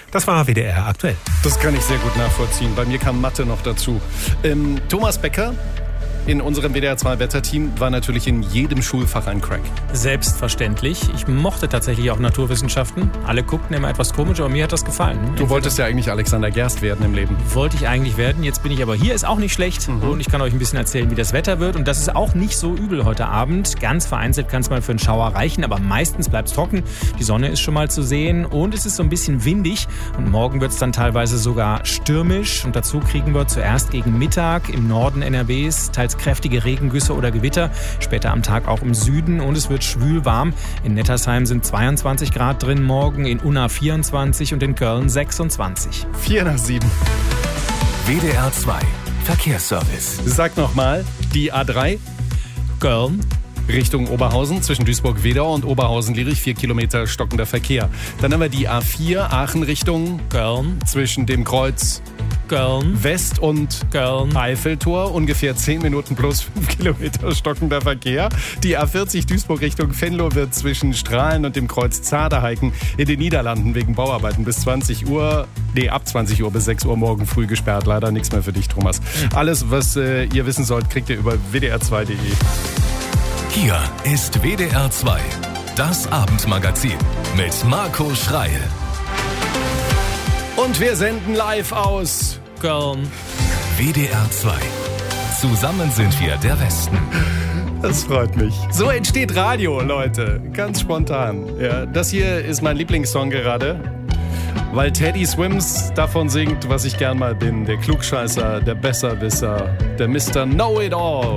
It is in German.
Das war WDR aktuell. Das kann ich sehr gut nachvollziehen. Bei mir kam Mathe noch dazu. Thomas Becker in unserem WDR-2-Wetterteam war natürlich in jedem Schulfach ein Crack. Selbstverständlich. Ich mochte tatsächlich auch Naturwissenschaften. Alle guckten immer etwas komisch, aber mir hat das gefallen. Du wolltest ja eigentlich Alexander Gerst werden im Leben. Wollte ich eigentlich werden. Jetzt bin ich aber hier. Ist auch nicht schlecht. Und ich kann euch ein bisschen erzählen, wie das Wetter wird. Und das ist auch nicht so übel heute Abend. Ganz vereinzelt kann es mal für einen Schauer reichen, aber meistens bleibt es trocken. Die Sonne ist schon mal zu sehen und es ist so ein bisschen windig. Und morgen wird es dann teilweise sogar stürmisch. Und dazu kriegen wir zuerst gegen Mittag im Norden NRWs teils kräftige Regengüsse oder Gewitter. Später am Tag auch im Süden. Und es wird schwül warm. In Nettersheim sind 22 Grad drin morgen, in Unna 24 und in Köln 26. 4:07. WDR 2 Verkehrsservice. Sag nochmal, die A3 Köln Richtung Oberhausen zwischen Duisburg-Wedau und Oberhausen-Lierich 4 Kilometer stockender Verkehr. Dann haben wir die A4 Aachen Richtung Köln zwischen dem Kreuz Köln West und Köln Eiffeltor, ungefähr 10 Minuten plus 5 Kilometer stockender Verkehr. Die A40 Duisburg Richtung Venlo wird zwischen Strahlen und dem Kreuz Zaderheiken in den Niederlanden wegen Bauarbeiten bis ab 20 Uhr bis 6 Uhr morgen früh gesperrt. Leider nichts mehr für dich, Thomas. Alles, was ihr wissen sollt, kriegt ihr über wdr2.de. Hier ist WDR 2, das Abendmagazin mit Marco Schreil. Und wir senden live aus Köln. WDR 2. Zusammen sind wir der Westen. Das freut mich. So entsteht Radio, Leute. Ganz spontan. Ja, das hier ist mein Lieblingssong gerade, weil Teddy Swims davon singt, was ich gern mal bin. Der Klugscheißer, der Besserwisser, der Mr. Know-It-All.